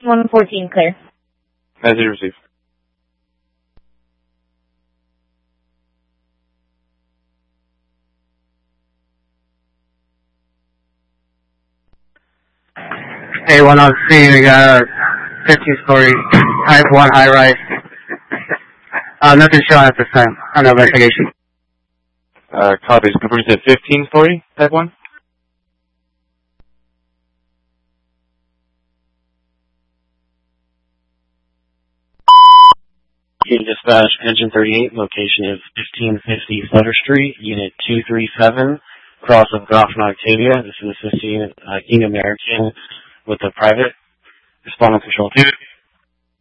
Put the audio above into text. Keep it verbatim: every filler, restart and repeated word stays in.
one fourteen, clear. As you receive. Hey, one on three, we got a fifteen story type one high rise. Uh, nothing showing at this time on the investigation. Uh, copies. Confirm you said fifteen story type one? Dispatch, Engine thirty-eight, location is fifteen fifty Sutter Street, Unit two three seven, cross of Goff and Octavia. This is assisting uh, King American with the private. Responding Control two.